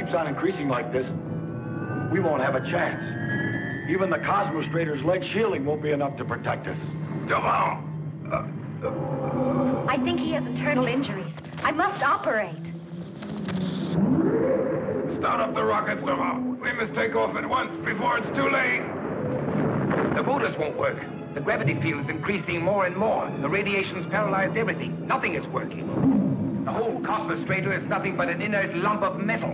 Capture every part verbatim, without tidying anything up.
keeps on increasing like this, we won't have a chance. Even the Cosmostrator's lead shielding won't be enough to protect us. Duval! Uh, uh... I think he has internal injuries. I must operate. Start up the rockets, Duval. We must take off at once before it's too late. The motors won't work. The gravity field is increasing more and more. The radiation's paralyzed everything. Nothing is working. The whole Cosmostrator is nothing but an inert lump of metal.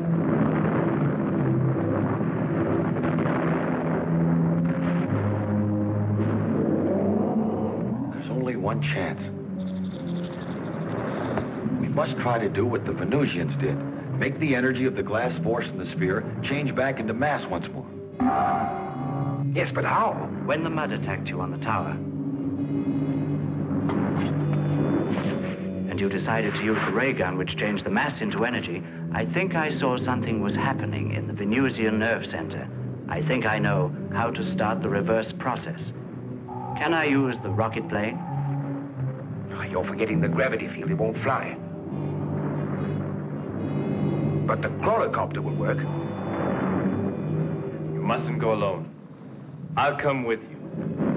There's only one chance. We must try to do what the Venusians did. Make the energy of the glass force in the sphere change back into mass once more. Yes, but how? When the mud attacked you on the tower, and you decided to use the ray gun, which changed the mass into energy, I think I saw something was happening in the Venusian nerve center. I think I know how to start the reverse process. Can I use the rocket plane? Oh, you're forgetting the gravity field. It won't fly. But the chlorocopter will work. You mustn't go alone. I'll come with you.